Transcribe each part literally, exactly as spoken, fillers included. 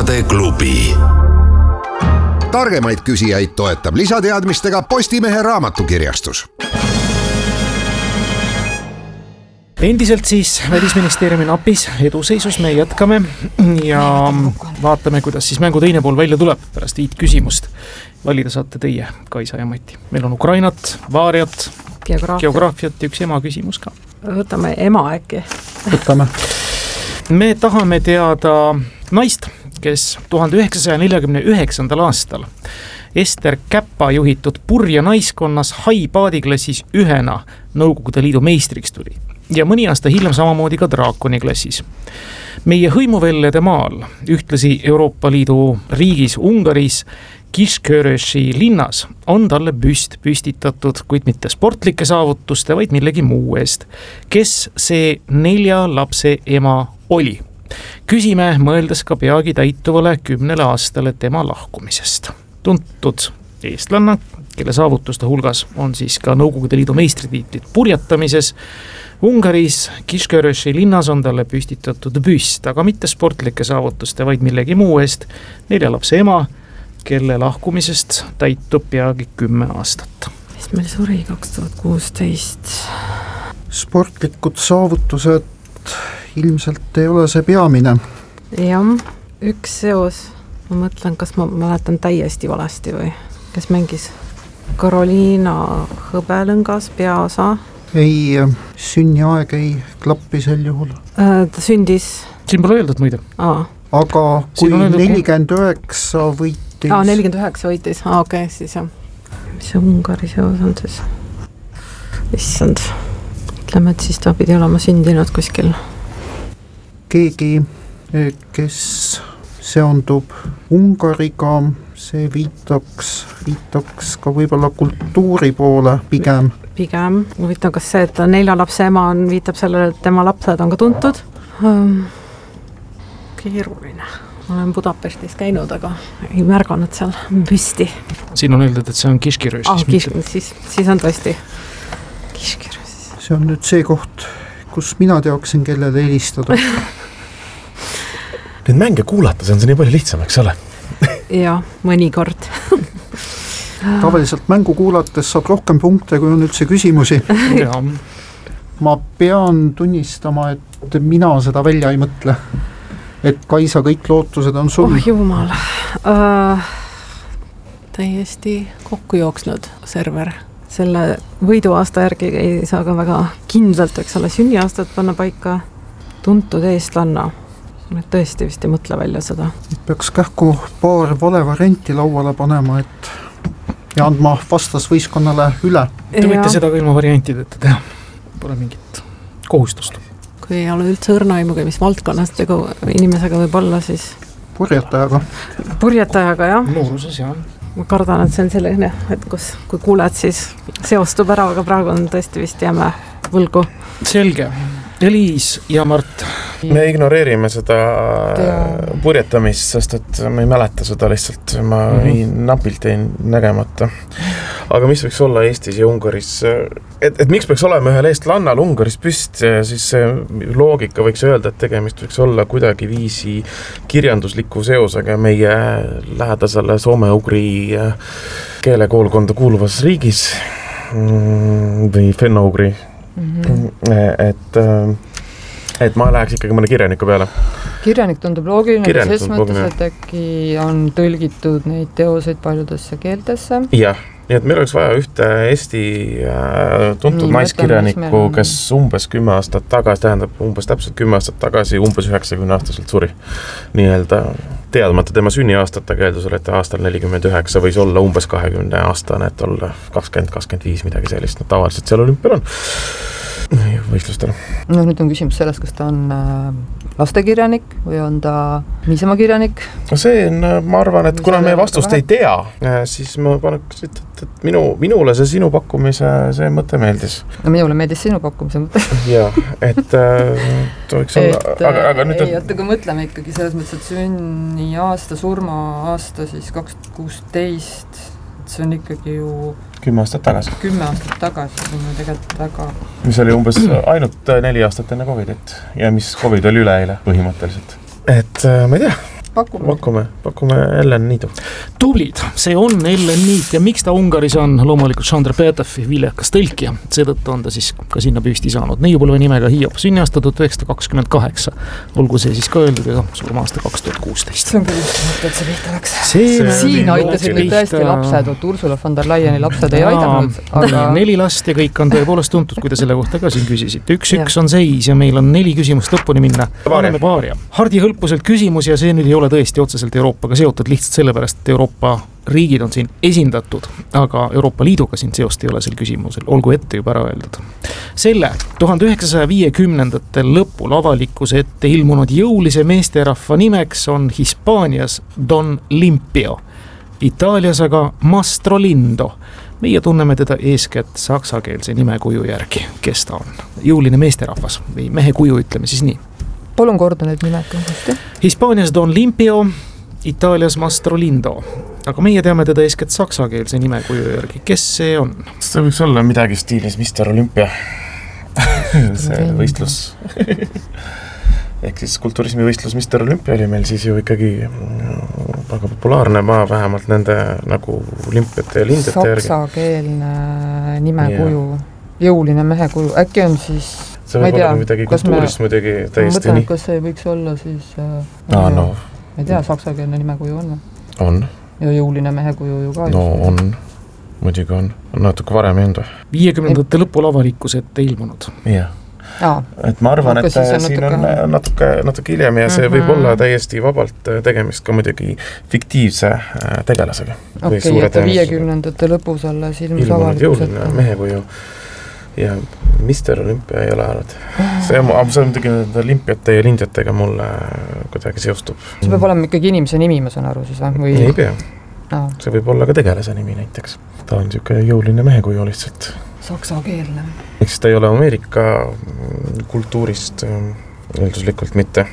Naisade klubi. Targemaid küsijaid toetab lisateadmistega Postimehe raamatukirjastus. Endiselt siis Välisministeeriumi napis eduseisus me jätkame ja vaatame, kuidas siis mängu teine pool välja tuleb pärast viit küsimust. Valida saate teie, Kaisa ja Mati. Meil on Ukrainat, Vaariat, geograafiat, geograafiat ja üks ema küsimus ka. Võtame ema äkki. Võtame. Me tahame teada naist, kes tuhande üheksasaja neljakümne üheksandal aastal Ester Käppa juhitud purja naiskonnas Hai paadiklassis ühena Nõukogude Liidu meistriks tuli ja mõni aasta hiljem samamoodi ka Draakoni klassis. Meie hõimuvellede maal, ühtlasi Euroopa Liidu riigis Ungaris, Kiskörösi linnas on talle büst püstitatud, kuid mitte sportlike saavutuste, vaid millegi muu eest. Kes see nelja lapse ema oli? Küsime mõeldes ka peagi täituvale kümnele aastale tema lahkumisest. Tuntud eestlanna, kelle saavutuste hulgas on siis ka Nõukogude Liidu meistritiitlit purjetamises. Ungaris Kiskörösi linnas on talle püstitatud büst, aga mitte sportlike saavutuste, vaid millegi muu eest. Nelja lapse ema, kelle lahkumisest täitub peagi kümme aastat. Mis meil suri kaks tuhat kuusteist? Sportlikud saavutused ilmselt ei ole see peamine. Jah, üks seos. Ma mõtlen, kas ma mäletan täiesti valesti või kes mängis Karoliina Hõbelõngas peaosa? Ei, sünniaeg ei klappi sel juhul. Äh, ta sündis... Siin pole öeldud muide. Aa. Aga kui nelikümmend üheksa võitis... Aa, nelikümmend üheksa võitis. Aa, okei, okay, siis jah. Mis see Ungari seos on siis? Issand. Ütleme, et siis ta pidi olema sündinud kuskil. Keegi, kes seondub Ungariga, see viitaks, viitaks ka võib-olla kultuuri poole pigem. Pigem. Huvitav, kas see, et ta nelja lapse ema on, viitab sellele, et tema lapsed on ka tuntud? Um, keeruline. Ma olen Budapestis käinud, aga ei märganud seal püsti. Siin on öeldud, et see on Kiskörös. Ah, kisk, siis, siis on tõesti Kiskörös. See on nüüd see koht, kus mina teaksin, kellele helistada. Nüüd mänge kuulata, see on see nii palju lihtsam, eks ole? Jah, mõnikord. Tavaliselt mängu kuulates saab rohkem punkte, kui on üldse küsimusi. Ma pean tunnistama, et mina seda välja ei mõtle. Et Kaisa kõik lootused on sul. Oh jumal. Uh, täiesti kokku jooksnud server. Selle võiduaasta järgi ei saa ka väga kindlalt, eks ole, sünniaastat panna paika. Tuntud eestlanna. Me tõesti vist ei mõtle välja seda. Peaks kähku paar vale varianti lauale panema, et ja andma vastas võistkonnale üle. Te võite ja. Seda ka ilma variantideta teha. Pole mingit kohustust. Kui ei ole üldse õrnaimugi, mis valdkonnast tegu inimesega võib olla, siis... Purjetajaga. Purjetajaga, jah. Nooruses, jah. Ma kardan, et see on selline, et kus, kui kuuled, siis seostub ära, aga praegu on tõesti vist jääme võlgu. Selge. Eliis ja Mart. Me ignoreerime seda purjetamist, sest et ma ei mäleta seda lihtsalt, ma mm-hmm. ei, napilt ei nägemata. Aga mis võiks olla Eestis ja Ungaris, et, et miks peaks olema ühel eestlannal Ungaris püst, siis see loogika võiks öelda, et tegemist võiks olla kuidagi viisi kirjandusliku seosega meie lähedasele soome-ugri keelekoolkonda kuuluvas riigis või fenno-ugri. Mm-hmm. Et, et ma läheks ikkagi mõne kirjaniku peale. Kirjanik tundub loogiline, Kirjanik ses mõttes, et äkki on tõlgitud neid teoseid paljudesse keeltesse. Jah, nii et meil oleks vaja ühte Eesti äh, tuntud nii, naiskirjanikku, kes umbes kümme aastat tagasi, tähendab umbes täpselt kümme aastat tagasi, umbes üheksakümne aastaselt suri. Nii-öelda teadmata tema sünniaastatega eeldusel, et aastal nelikümmend üheksa võis olla umbes kahekümne aastane, et olla kakskümmend kakskümmend viis midagi sellist, no tavaliselt seal olümpial on võistlustel. No nüüd on küsimus selles, kas ta on äh, lastekirjanik või on ta niisama kirjanik? No see on, ma arvan, et kuna me vastust ei tea, siis ma paneks, et, et minu, minule see sinu pakkumise see mõte meeldis. No minule meeldis sinu pakkumise mõte. Jah, et äh, võiks olla, et, aga, aga nüüd ei, oota, kui mõtleme ikkagi selles mõttes, et sünni aasta, surma aasta siis kaks tuhat kuusteist, see on ikkagi ju kümme aastat tagasi. Kümme aastat tagasi, see on tegelikult väga... Mis oli umbes ainult neli aastat enne Covidit ja mis Covid oli üle eile põhimõtteliselt. Et ma ei tea, pakume. Pakume, pakume Ellen Niidu. Tublid, see on Ellen Niit ja miks ta Ungaris on loomulikult Sandra Petefi viljakas tõlkija, seetõttu on ta siis ka sinna püsti saanud. Neiupõlve nimega Hiob, sünniaasta tuhat üheksasada kakskümmend kaheksa, olgu see siis ka öeldud ja surma aasta kaks tuhat kuusteist. See on küll ühtmata, et see pihta läks. See Siin aitasid nüüd tõesti lapsed, et Ursula von der Leyeni lapsed ei aidanud, aga... Neli last ja kõik on tõepoolest tuntud, kui te selle kohta ka siin küsisite. Üks-üks on seis ja meil on neli küsimust lõpuni minna. Paneme paaria. Hardi hõlpuselt küsimus ja see nüüd ei ole tõesti otseselt Euroopaga seotud lihtsalt sellepärast, et Euroopa riigid on siin esindatud, aga Euroopa Liiduga siin seost ei ole sel küsimusel, olgu ette juba ära öeldud. Selle tuhande üheksasaja viiekümnendate lõpul avalikkuse ette ilmunud jõulise meesterahva nimeks on Hispaanias Don Limpio, Itaalias aga Mastro Lindo. Meie tunneme teda eeskätt saksakeelse nimekuju järgi, kes ta on. Jõuline meesterahvas või mehe kuju, ütleme siis nii. Palun korda need nimed tõesti. Hispaanias Don Limpio, Itaalias Mastro Lindo. Aga meie teame teda eeskätt saksakeelse nimekuju järgi. Kes see on? See võiks olla midagi stiilis mister Olympia. see võistlus. Ehk siis kulturismivõistlus mister Olympia oli meil siis ju ikkagi väga populaarne maa, vähemalt nende nagu olümpiate ja lindjate järgi. Saksakeelne nimekuju, jõuline mehekuju. Äkki on siis... See võib olla midagi kultuurist me, muidugi täiesti mõtlen, nii. Kas see võiks olla siis... Äh, ah, no. Ma ei tea, saksakeelne nimekuju on. On. Ja jõuline mehekuju ju ka. No just. On. Muidugi on. On natuke varem jõndu. viiekümnendate lõpul avalikkuse ette ilmunud. Jah. Aa. Et ma arvan, et on siin natuke... on natuke, natuke hiljem ja see mm-hmm. võib olla täiesti vabalt tegemist ka muidugi fiktiivse tegelasega. Okei, okay, et viiekümnendate lõpus alles ilmus avalikus ette. Jõuline mehekuju. Ja mister Olympia ei ole arvad. See on, see on muidugi nende olümpiate ja lindjatega mulle kuidagi seostub. See peab olema ikkagi inimese nimi, ma saan aru siis või? Ei pea. No. See võib olla ka tegelase nimi näiteks. Ta on niisugune jõuline mehekuju lihtsalt. Saksakeelne. Eks ta ei ole Ameerika kultuurist eelduslikult mitte.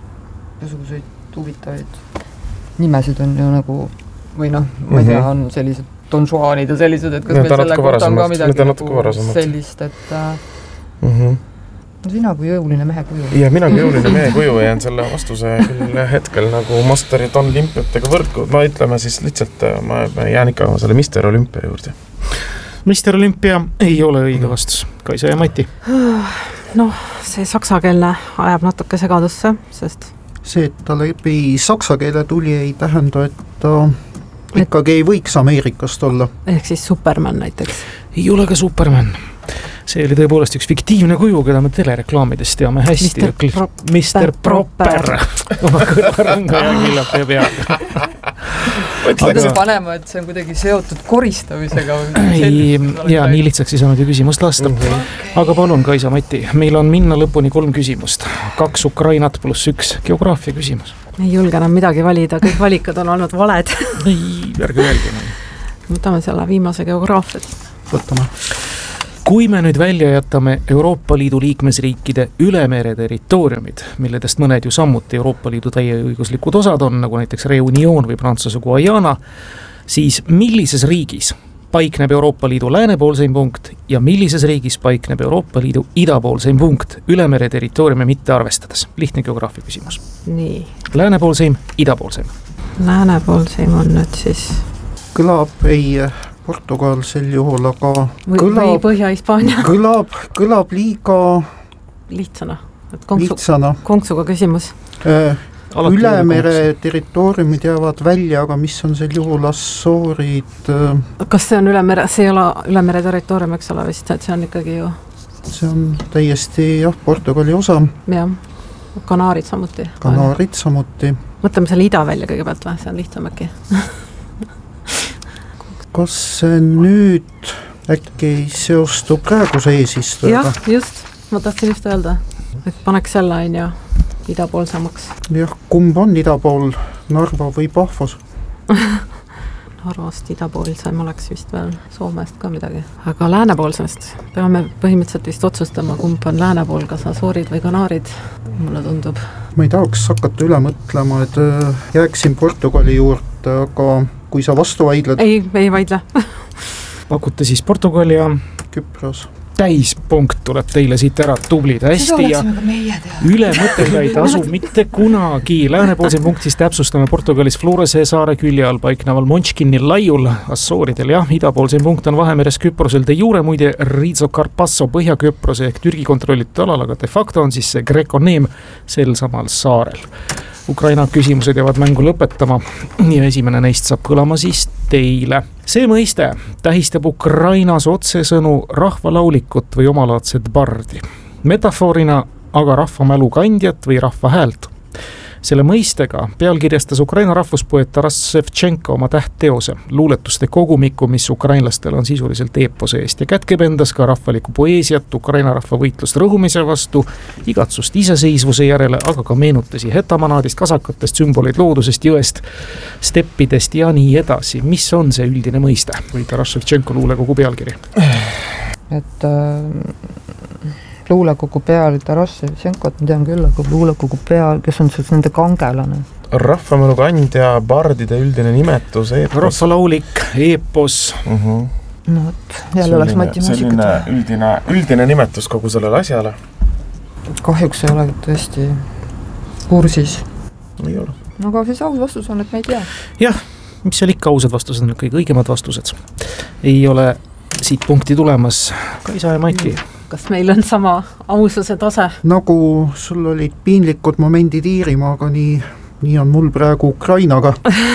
Üsuguseid huvitavaid nimesid on ju nagu, või noh, ma ei tea, on sellised Don Juanid ja sellised, et kas meil selle kohta on ka midagi nagu sellist, et mm-hmm. sina kui jõuline mehekuju. Ja mina kui jõuline mehekuju jään selle vastuse küll hetkel nagu Master ja Don Olympiatega võrku. Ma ütleme siis lihtsalt, ma jään ikka selle mister Olympia juurde. mister Olympia ei ole õige vastus. Kaisa ja Mati. Noh, see saksakeelne ajab natuke segadusse, sest... See, et ta läbi saksa keele tuli, ei tähenda, et ta... ikkagi ei võiks Ameerikast olla. Ehk siis Superman näiteks. Ei ole ka Superman. See oli tõepoolest üks fiktiivne kuju, keda me telereklaamidest teame hästi. mister Pro- mister Proper. Oma kõlaranga ja killab ja peaga. Mõtlen panema, et see on kuidagi seotud koristamisega. Ei, ja nii lihtsaks ei saanud ju küsimust lasta. Okay. Aga palun, Kaisa, Mati, meil on minna lõpuni kolm küsimust. Kaks Ukrainat pluss üks geograafia küsimus. Ei julge enam midagi valida, kõik valikud on olnud valed. Ei, järgi välgi. Võtame selle viimase geograafiat. Võtame. Kui me nüüd välja jätame Euroopa Liidu liikmesriikide ülemere territooriumid, milledest mõned ju samuti Euroopa Liidu täieõiguslikud osad on, nagu näiteks Reunion või Prantsuse Guajana, siis millises riigis paikneb Euroopa Liidu läänepoolseim punkt ja millises riigis paikneb Euroopa Liidu idapoolseim punkt ülemere territooriumi mitte arvestades? Lihtne geograafia küsimus. Nii. Läänepoolseim, idapoolseim. Läänepoolseim on nüüd siis... Kõlab ei Portugal sel juhul, aga või, kõlab, või Põhja-Hispaania. Kõlab, kõlab liiga... Lihtsana. Konksu, lihtsana. Konksuga küsimus. Äh, ülemere territooriumid jäävad välja, aga mis on sel juhul Assoorid? Kas see on ülemere, see ei ole ülemere territoorium, eks ole, vist, et see on ikkagi ju... See on täiesti, jah, Portugali osa. Jah, Kanaarid samuti. Kanaarid samuti. Mõtleme selle ida välja kõigepealt või, see on lihtsam äkki. Kas see nüüd äkki ei seostu praeguse eesistujaga? Jah, just, ma tahtsin just öelda, et paneks selle on ju idapoolsemaks. Jah, kumb on idapool, Narva või Pahvos? Narvast idapoolsem oleks vist veel Soomest ka midagi. Aga läänepoolsest peame põhimõtteliselt vist otsustama, kumb on läänepool, kas Asoorid või Kanaarid, mulle tundub. Ma ei tahaks hakata üle mõtlema, et jääksin Portugali juurde, aga kui sa vastu vaidled? Ei, ei vaidle. Pakute siis Portugal ja... Küpros. täispunkt tuleb teile siit ära, tublid, hästi ja üle mõtelda ei tasu mitte kunagi. Läänepoolsel punktis täpsustame Portugalis Florese saare külje all paikneval Monchkini laiul Assooridel, jah, idapoolsel punkt on Vahemeres Küprosel de jure muide Rizzo Carpasso Põhja-Küprose ehk Türgi kontrollitud alal, aga de facto on siis see Greconeem sel samal saarel. Ukraina küsimused jäävad mängu lõpetama ja esimene neist saab kõlama siis teile. See mõiste tähistab Ukrainas otsesõnu rahvalaulikut või omalaadset bardi. Metafoorina aga rahvamälu kandjat või rahva häält. Selle mõistega pealkirjastas Ukraina rahvuspoeet Taras Ševtšenko oma tähtteose, luuletuste kogumiku, mis ukrainlastel on sisuliselt eepose eest ja kätkeb endas ka rahvalikku poeesiat, Ukraina rahva võitlust rõhumise vastu, igatsust iseseisvuse järele, aga ka meenutasi hetamanaadist, kasakatest, sümboleid loodusest, jõest, steppidest ja nii edasi. Mis on see üldine mõiste või Taras Ševtšenko luulekogu pealkiri? Et äh... luulekogu peal Taras Ševtšenkot ma tean küll, aga luulekogu peal, kes on siis nende kangelane? Rahvamälu kandja, bardide üldine nimetus, eepos. Rahvalaulik, eepos. Uh-huh. No, et jälle oleks matemaatika. Selline üldine, üldine nimetus kogu sellele asjale. Kahjuks ei ole tõesti kursis. Ei ole. No aga siis aus vastus on, et me ei tea. Jah, mis seal ikka ausad vastused on, kõige õigemad vastused. Ei ole siit punkti tulemas. Kaisa ja Mati. Kas meil on sama aususe tase? Nagu sul olid piinlikud momendid Iirimaaga, nii, nii on mul praegu Ukrainaga.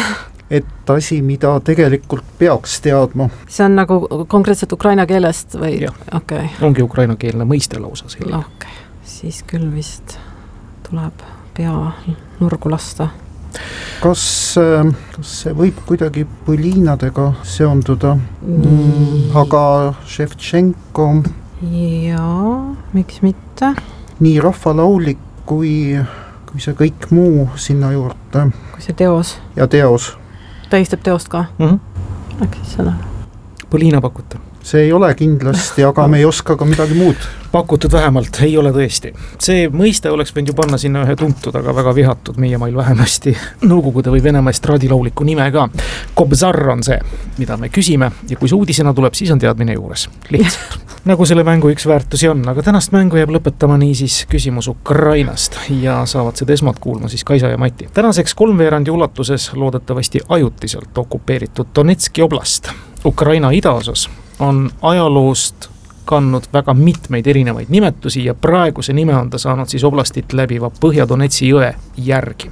Et asi, mida tegelikult peaks teadma. See on nagu konkreetselt ukraina keelest või? Okay. Ongi ukraina keelne mõiste lausa selline. Okay. Siis küll vist tuleb pea nurgu lasta. Kas, kas see võib kuidagi põliinadega seonduda? Mm. Aga Ševtšenko... Jaa, miks mitte? Nii rahvalaulik kui, kui see kõik muu sinna juurde. Kui see teos. Ja teos. Tähistab teost ka? Mm-hmm. Äkki seda. Põliina pakuta. See ei ole kindlasti, aga me ei oska ka midagi muud. Pakutud vähemalt, ei ole tõesti. See mõiste oleks võinud ju panna sinna ühe tuntud, aga väga vihatud meie mail vähemasti Nõukogude või Venemaa estraadilauliku nime ka. Kobzar on see, mida me küsime ja kui see uudisena tuleb, siis on teadmine juures. Lihtsalt. Nagu selle mängu üks väärtusi on, aga tänast mängu jääb lõpetama nii siis küsimus Ukrainast ja saavad seda esmalt kuulma siis Kaisa ja Mati. Tänaseks kolmveerandi ulatuses loodetavasti ajutiselt okupeeritud Donetski oblast Ukraina idaosas on ajaloost kandnud väga mitmeid erinevaid nimetusi ja praeguse nime on ta saanud siis oblastit läbiva Põhja-Donetsi jõe järgi.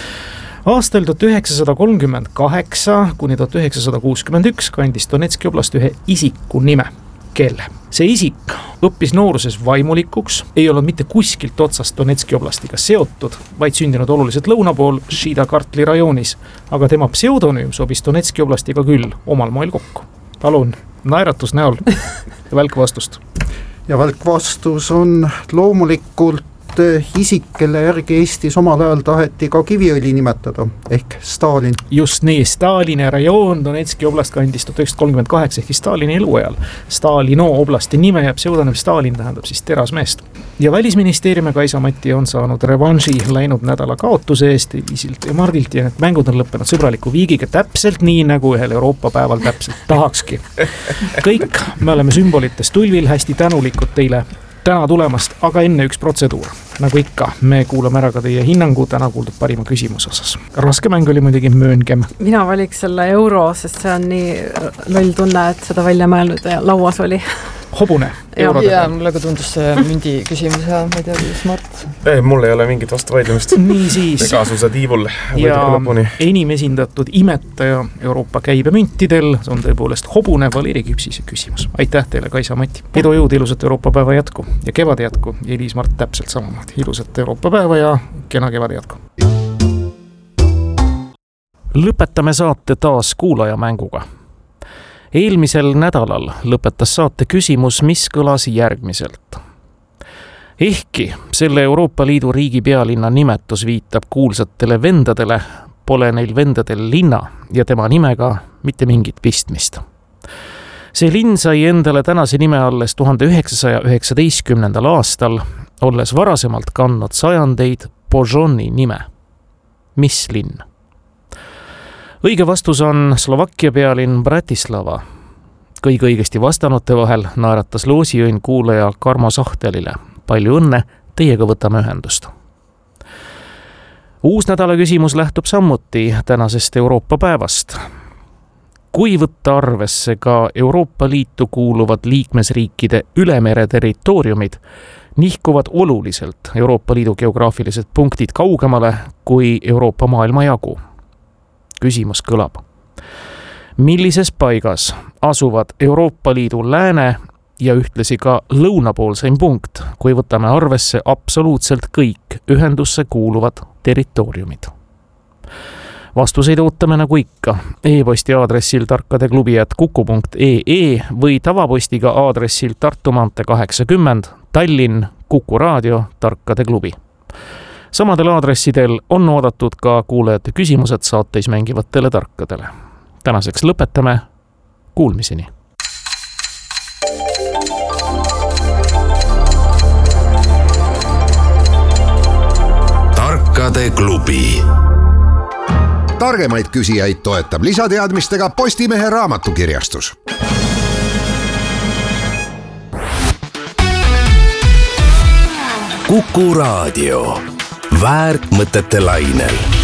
Aastal tuhat üheksasada kolmkümmend kaheksa kuni tuhat üheksasada kuuskümmend üks kandis Donetski oblast ühe isiku nime, kelle. See isik õppis nooruses vaimulikuks, ei olnud mitte kuskilt otsast Donetski oblastiga seotud, vaid sündinud oluliselt lõuna pool Šida-Kartli rajoonis, aga tema pseudonüüm sobis Donetski oblastiga küll omal moel kokku. Palun, naeratus näol ja välk vastust. Ja välk vastus on loomulikult isik, kelle järgi Eestis omal ajal taheti ka Kiviõli nimetada, ehk Stalin. Just nii, Stalini rajoon Donetski oblast kandis tuhat üheksasada kolmkümmend kaheksa ehk Stalini eluajal. Stalino oblasti nime ja pseudonüüm Stalin tähendab siis terasmeest. Ja Välisministeeriumi Kaisa Mati on saanud revanši läinud nädala kaotuse eest Eliisilt ja Mardilt ja need mängud on lõppenud sõbraliku viigiga täpselt nii, nagu ühel Euroopa päeval täpselt tahakski. Kõik me oleme sümbolites tulvil, hästi tänulikud teile täna tulemast, aga enne üks protseduur. Nagu ikka, me kuulame ära ka teie hinnangu täna kuuldud parima küsimus osas. Raske mäng oli muidugi, mööngem. Mina valiks selle euro, sest see on nii loll tunne, et seda välja mõelnud ja lauas oli. Hobune. Ja, ja mulle ka tundus see mündi küsimus ja ma ei tea, smart. Ei, mul ei ole mingit vastu vaidlemist. Nii siis. Pegasuse tiivul. Ja enim esindatud imetaja Euroopa käibemüntidel on tõepoolest hobune Valeri Küpsise küsimus. Aitäh teile, Kaisa Mati. Edu jõud, ilusat Euroopa päeva jätku ja kevade jätku. Ja Eliis Mart täpselt samamoodi. Ilusat Euroopa päeva ja kena kevade jätku. Lõpetame saate taas kuulaja mänguga. Eelmisel nädalal lõpetas saate küsimus, mis kõlas järgmiselt. Ehkki selle Euroopa Liidu riigi pealinna nimetus viitab kuulsatele vendadele, pole neil vendadel linna ja tema nimega mitte mingit pistmist. See linn sai endale tänase nime alles tuhande üheksasaja üheksateistkümnendal aastal, olles varasemalt kandnud sajandeid Pozhoni nime. Mis linn? Õige vastus on Slovakkia pealinn Bratislava. kõige õigesti vastanute vahel naeratas loosiõnn kuulaja Karmo Sahtelile. Palju õnne, teiega võtame ühendust. Uus nädala küsimus lähtub samuti tänasest Euroopa päevast. Kui võtta arvesse ka Euroopa Liitu kuuluvad liikmesriikide ülemere territooriumid, nihkuvad oluliselt Euroopa Liidu geograafilised punktid kaugemale kui Euroopa maailma jagu. Küsimus kõlab. Millises paigas asuvad Euroopa Liidu lääne ja ühtlasi ka lõunapoolseim punkt, kui võtame arvesse absoluutselt kõik ühendusse kuuluvad territooriumid? Vastuseid ootame nagu ikka e-posti aadressil tarkadeklubi at kuku punkt ee või tavapostiga aadressil Tartu maantee kaheksakümmend, Tallinn, Kuku raadio, Tarkade klubi. Samadel aadressidel on oodatud ka kuulajate küsimused saateis mängivatele tarkadele. Tänaseks lõpetame. Kuulmiseni. Tarkade klubi. Targemaid küsijaid toetab lisateadmistega Postimehe raamatukirjastus. Kuku raadio. Väärt mõtete lainel.